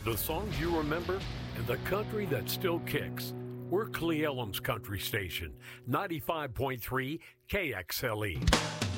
The songs you remember and the country that still kicks. We're Cle Elum's country station, 95.3 KXLE.